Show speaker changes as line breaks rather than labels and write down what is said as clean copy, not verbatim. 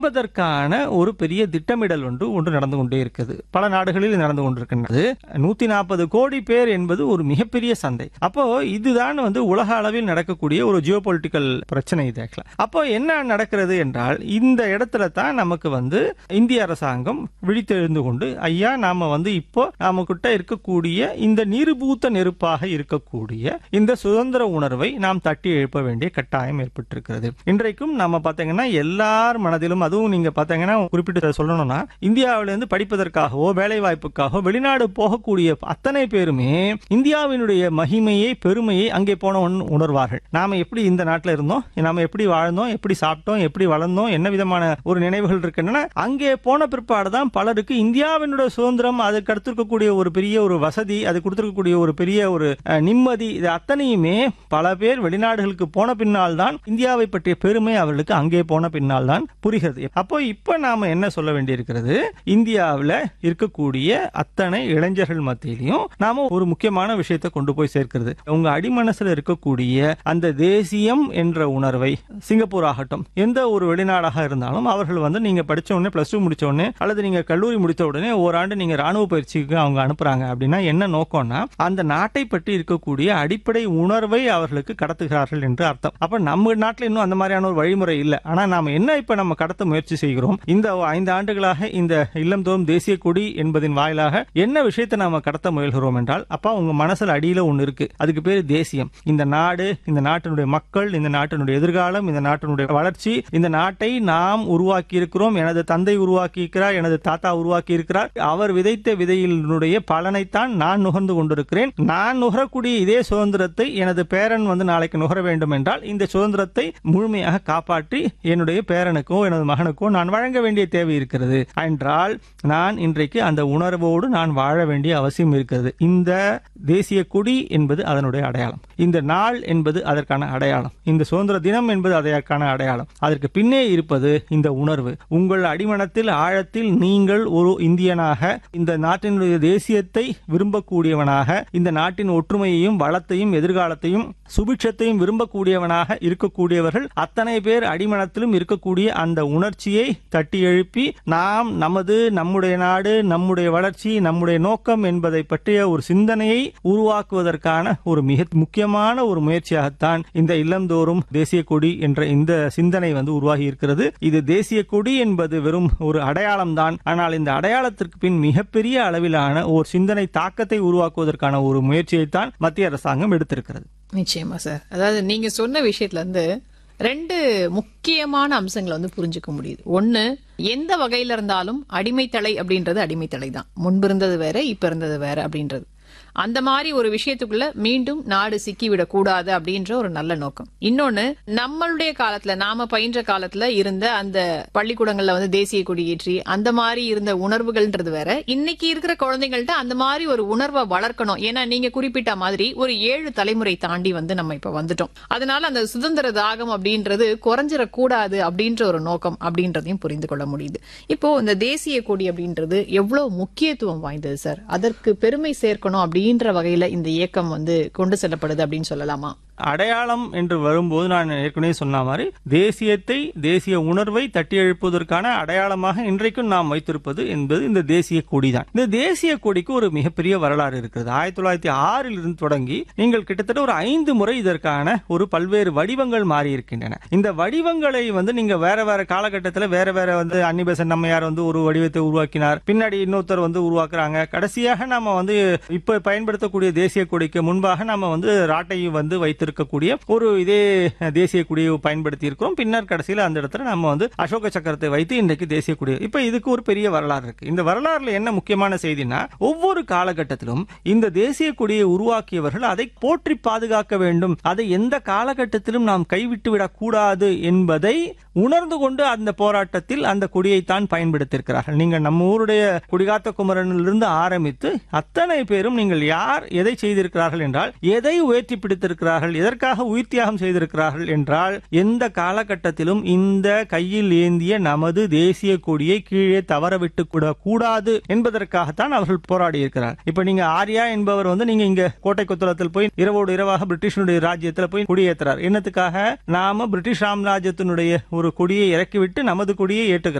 அதற்கான ஒரு பெரிய திட்டமிடல் ஒன்று நடந்து கொண்டே இருக்குது. பல நாடுகளில் நடந்து கொண்டிருக்கின்றது. 140 கோடி பேர் என்பது ஒரு மிகப்பெரிய சந்தை. அப்போ இதுதான் உலக அளவில் நடக்கக்கூடிய ஒரு ஜியோபொலிட்டிக்கல் பிரச்சனை இது. அப்போ என்ன நடக்கிறது என்றால், இந்த இடத்துல தான் நமக்கு இந்திய அரசாங்கம் விழித்தெழுந்து கொண்டு, ஐயா நாம இப்போ நாம கிட்ட இருக்கக்கூடிய இந்த நீர்பூத்த நெருப்பாக இருக்கக்கூடிய இந்த சுதந்திர உணர்வை நாம் தட்டி எழுப்ப வேண்டிய கட்டாயம் ஏற்பட்டிருக்கிறது. இன்றைக்கும் நம்ம பாத்தீங்கன்னா எல்லார் மனதிலும், அதுவும் நீங்க பாத்தீங்கன்னா குறிப்பிட்டு சொல்லணும்னா, இந்தியாவிலிருந்து படிப்பதற்காகவோ வேலை வாய்ப்புக்காகவோ வெளிநாடு போகக்கூடிய அத்தனை பேருமே இந்தியாவினுடைய மகிமையை பெருமையை அங்கே போன உணர்வார்கள். நாம எப்படி இந்த நாட்டில் இருந்தோம், நாம எப்படி வாழ்ந்தோம், எப்படி சாப்பிட்டோம், எப்படி வளர்ந்தோம், என்ன விதமான ஒரு நினைவுகள் இருக்கின்றன. அங்கே போன பிற்பாடுதான் பலருக்கு இந்தியாவினுடைய சுதந்திரம், அதுக்கு அடுத்திருக்கக்கூடிய ஒரு பெரிய ஒரு வசதி, அது கொடுத்திருக்கக்கூடிய ஒரு பெரிய ஒரு நிம்மதி, இது அத்தனையுமே பல பேர் வெளிநாடுகளுக்கு போன பின்னால் தான் இந்தியாவை பற்றிய பெருமை அவர்களுக்கு அங்கே போன பின்னால் தான் புரிகிறது. அப்போ இப்ப நாம என்ன சொல்ல வேண்டியிருக்கிறது, இந்தியாவில் இருக்கக்கூடிய அத்தனை இளைஞர்கள் மத்தியிலையும் நாம ஒரு முக்கியமான விஷயத்தை கொண்டு போய் சேர்க்கிறது. உங்க அடிமனசுல இருக்கக்கூடிய அந்த தேசியம் என்ற உணர்வை, சிங்கப்பூர் ஆகட்டும் எந்த ஒரு வெளிநாடாக இருந்தாலும், அவர்கள் நீங்க படிச்ச உடனே பிளஸ் 2 முடிச்ச உடனே அல்லது நீங்க கல்லூரி முடித்த உடனே ஓராண்டு நீங்க ராணுவ பயிற்சிக்கு அவங்க அனுப்புறாங்க அப்படின்னா என்ன நோக்கம்னா, அந்த நாட்டை பற்றி இருக்கக்கூடிய அடிப்படை உணர்வை அவர்களுக்கு கடத்துகிறார்கள் என்று அர்த்தம். அப்ப நம்ம நாட்டில் இன்னும் அந்த மாதிரியான ஒரு வழிமுறை இல்லை. ஆனா நாம என்ன இப்ப நம்ம கடத்த முயற்சி செய்கிறோம், இந்த 5 ஆண்டுகளாக இந்த இல்லந்தோறும் தேசிய கொடி என்பதின் வாயிலாக என்ன விஷயத்தை நாம கடத்த முயல்கிறோம் என்றால், அப்பா உங்க மனசுல அடியில ஒண்ணு இருக்கு, அதுக்கு பேரு தேசியம். இந்த நாடு, இந்த நாட்டினுடைய மக்கள், இந்த நாட்டினுடைய எதிர்காலம், இந்த நாட்டினுடைய வளர்ச்சி, இந்த நாட்டை நாம் உருவாக்கி இருக்கிறோம். எனது தந்தை உருவாக்கி இருக்கிறார், எனது தாத்தா உருவாக்கி இருக்கிறார். அவர் விதைத்த விதையினுடைய பலனைத்தான் நான் நுகர்ந்து கொண்டிருக்கிறேன். நான் நுகரக்கூடிய இதே சுதந்திரத்தை எனது பேரன் நாளைக்கு நுகர வேண்டும் என்றால், இந்த சுதந்திரத்தை முழுமையாக காப்பாற்றி என்னுடைய பேரனுக்கோ எனது மகனுக்கோ நான் வழங்க வேண்டிய தேவை இருக்கிறது என்றால், நான் இன்றைக்கு அந்த உணர்வோடு நான் வாழ வேண்டிய அவசியம் இருக்கிறது. இந்த தேசிய கொடி என்பது அதனுடைய அடையாளம், இந்த நாள் என்பது அதற்கான அடையாளம், இந்த சுதந்திர தினம் என்பது அதற்கான அடையாளம். அதற்கு பின்னே இருப்பது இந்த உணர்வு. உங்கள் அடிமனத்தில் ஆழத்தில் நீங்கள் ஒரு இந்தியனாக, இந்த நாட்டினுடைய தேசியத்தை விரும்பக்கூடியவனாக, இந்த நாட்டின் ஒற்றுமையையும் வளத்தையும் எதிர்காலத்தையும் சுபிட்சத்தையும் விரும்பக்கூடியவனாக இருக்கக்கூடியவர்கள் அத்தனை பேர் அடிமனத்திலும் இருக்கக்கூடிய அந்த உணர்ச்சியை தட்டி எழுப்பி, நாம் நம்முடைய நாடு, நம்முடைய வளர்ச்சி, நம்முடைய நோக்கம் என்பதை பற்றிய ஒரு சிந்தனையை உருவாக்குவதற்கான ஒரு மிக முக்கியமான ஒரு முயற்சியாகத்தான் இந்த இல்லந்தோறும் தேசிய கொடி என்ற இந்த சிந்தனை உருவாகி இருக்கிறது. இது தேசிய கொடி என்பது வெறும் ஒரு அடையாளம் தான். ஆனால் இந்த அடையாளத்திற்கு பின் மிகப்பெரிய அளவிலான ஒரு சிந்தனை தாக்கத்தை உருவாக்குவதற்கான ஒரு முயற்சியை தான் மத்திய அரசாங்கம் எடுத்திருக்கிறது.
நிச்சயமா சார். அதாவது நீங்க சொன்ன விஷயத்துல இருந்து 2 முக்கியமான அம்சங்களை புரிஞ்சுக்க முடியுது. ஒண்ணு, எந்த வகையில இருந்தாலும் அடிமைத்தலை அப்படின்றது அடிமைத்தலை தான். முன்பு இருந்தது வேற, இப்ப இருந்தது வேற அப்படின்றது. அந்த மாதிரி ஒரு விஷயத்துக்குள்ள மீண்டும் நாடு சிக்கிவிடக் கூடாது அப்படின்ற ஒரு நல்ல நோக்கம். இன்னொன்னு, நம்மளுடைய காலத்துல, நாம பயின்ற காலத்துல இருந்த அந்த பள்ளிக்கூடங்கள்ல தேசிய கொடி ஏற்றி அந்த மாதிரி இருந்த உணர்வுகள்ன்றது வேற. இன்னைக்கு இருக்கிற குழந்தைகள்ட்ட அந்த மாதிரி ஒரு உணர்வை வளர்க்கணும். ஏன்னா நீங்க குறிப்பிட்ட மாதிரி ஒரு 7 தலைமுறை தாண்டி நம்ம இப்ப வந்துட்டோம். அதனால அந்த சுதந்திர தாகம் அப்படின்றது குறைஞ்சிடக்கூடாது அப்படின்ற ஒரு நோக்கம் அப்படின்றதையும் புரிந்து கொள்ள முடியுது. இப்போ இந்த தேசிய கொடி அப்படின்றது எவ்வளவு முக்கியத்துவம் வாய்ந்தது சார். அதற்கு பெருமை சேர்க்கணும் அப்படின்ற வகையில இந்த இயக்கம் கொண்டு செல்லப்படுது அப்படின்னு சொல்லலாமா?
அடையாளம் என்று வரும்போது நான் ஏற்கனவே சொன்ன மாதிரி தேசியத்தை, தேசிய உணர்வை தட்டி எழுப்புவதற்கான அடையாளமாக இன்றைக்கும் நாம் வைத்திருப்பது என்பது இந்த தேசிய கொடி தான். இந்த தேசிய கொடிக்கு ஒரு மிகப்பெரிய வரலாறு இருக்கிறது. 1906 இருந்து தொடங்கி நீங்கள் கிட்டத்தட்ட ஒரு 5 முறை இதற்கான ஒரு பல்வேறு வடிவங்கள் மாறி இருக்கின்றன. இந்த வடிவங்களை நீங்க வேற வேற காலகட்டத்தில் வேற வேற அன்னிபெசன்ட் அம்மையார் ஒரு வடிவத்தை உருவாக்கினார், பின்னாடி இன்னொருத்தர் உருவாக்குறாங்க. கடைசியாக நாம இப்ப பயன்படுத்தக்கூடிய தேசிய கொடிக்கு முன்பாக நாம ராட்டையை வைத்திருக்கக்கூடிய ஒரு இதே தேசிய கொடியை பயன்படுத்தி இருக்கிறோம். பின்னர் கடைசியில் அந்த இடத்துல நம்ம அசோக சக்கரத்தை வைத்து இன்றைக்கு தேசிய கொடி. இப்ப இதுக்கு ஒரு பெரிய வரலாறு இருக்கு. இந்த வரலாறுல என்ன முக்கியமான செய்தினா, ஒவ்வொரு காலகட்டத்திலும் இந்த தேசிய கொடியை உருவாக்கியவர்கள் அதை போற்றி பாதுகாக்க வேண்டும், அதை எந்த காலகட்டத்திலும் நாம் கைவிட்டு விடக் கூடாது என்பதை உணர்ந்து கொண்டு அந்த போராட்டத்தில் அந்த கொடியைத்தான் பயன்படுத்தியிருக்கிறார்கள். நீங்க நம்ம ஊருடைய கொடிகாத்த குமரனிலிருந்து ஆரம்பித்து அத்தனை பேரும் நீங்கள் யார் எதை செய்திருக்கிறார்கள் என்றால், எதை உயர்த்தி பிடித்திருக்கிறார்கள், எதற்காக உயிர் தியாகம் செய்திருக்கிறார்கள் என்றால், எந்த காலகட்டத்திலும் இந்த கையில் ஏந்திய நமது தேசிய கொடியை கீழே தவறவிட்டு கூடாது என்பதற்காகத்தான் அவர்கள் போராடி இருக்கிறார். இப்ப நீங்க ஆர்யா என்பவர் நீங்க இங்க கோட்டை கொத்தளத்தில் போய் இரவோடு இரவாக பிரிட்டிஷனுடைய ராஜ்யத்தில் போய் கொடியேற்றார். என்னத்துக்காக? நாம பிரிட்டிஷ் சாம்ராஜ்யத்தினுடைய ஒரு கொடியை இறக்கிவிட்டு நமது கொடியை ஏற்றுகிறார்கள்.